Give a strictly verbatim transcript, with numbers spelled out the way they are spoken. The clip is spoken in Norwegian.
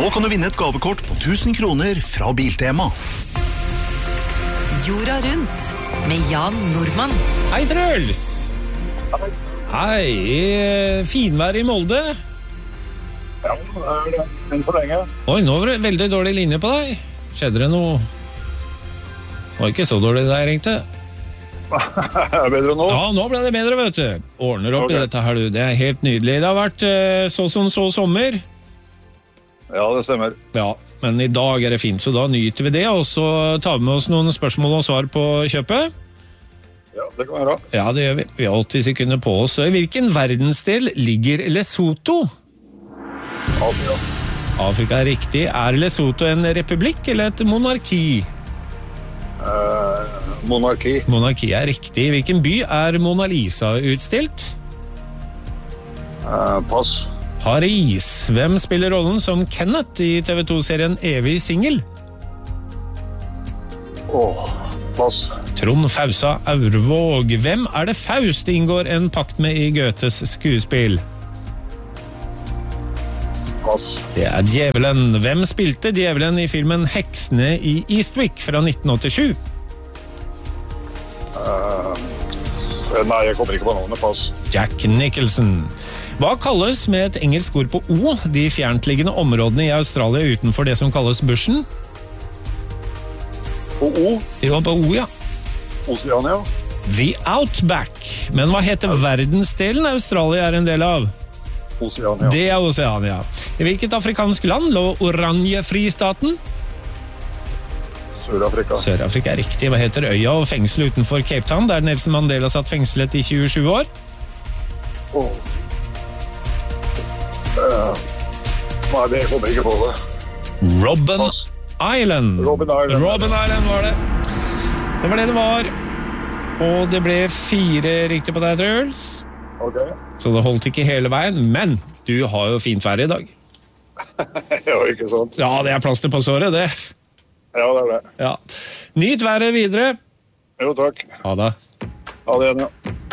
Nå kan du vinne et gavekort på tusen kroner fra Biltema. Jorda rundt med Jan Nordmann. Hei, Truls! Hei. Hei, finvær i Molde. Ja, det er det. Enn for lenge. Oi, nå var det veldig dårlig linje på deg. Skjedde det noe? Det var ikke så dårlig da jeg ringte. Er det bedre nå? Ja, nå ble det bedre, vet du. Ordner opp Ok. i dette her, du. Det er helt nydelig. Det har vært eh, så som så sommer. Ja, det stemmer. Ja, men i dag er det fint, så da nyter vi det, og så tar vi med oss noen spørsmål og svar på kjøpet. Ja, det kan være. Ja, det gjør vi. Vi har åtti sekunder på oss. I hvilken verdensdel ligger Lesotho? Afrika. Afrika er riktig. Er Lesotho en republikk eller et monarki? Eh, monarki. Monarki er riktig. I hvilken by er Mona Lisa utstilt? Eh, pass. Paris. Hvem spiller rollen som Kenneth i T V to-serien Evig Singel? Åh, pass. Trond Fausa Aurvåg. Hvem er det Faust inngår en pakt med i Goethes skuespill? Pass. Det er Djevelen. Hvem spilte Djevelen i filmen Heksene i Eastwick fra nitten åttisju? Eh, nei, jeg kommer ikke på navnet. Pass. Jack Nicholson. Hva kalles med et engelsk ord på O de fjerntliggende områdene i Australia utenfor det som kalles bushen? På O. Jo, på O, ja. Oceania. The Outback. Men hva heter verdensdelen Australia er en del av? Oceania. Det er Oceania. I hvilket afrikansk land lå Oranje-fristaten? Sør-Afrika. Sør-Afrika er riktig. Hva heter øya og fengselet utenfor Cape Town, der Nelson Mandela satt fengslet i tjuesju år? Åh. Eh, nei, det kommer ikke på det. Robben Pass. Island. Robben Island. Robben Island var det. Det var det det var. Og det ble fire riktig på deg, Truls. Ok. Så det holdt ikke hele veien, men du har jo fint vær i dag. Ja, ikke sant? Ja, det er plaster på såret, det. Ja, det er det. Ja. Nyt været videre. Jo, takk. Ha det. Ha det igjen, ja.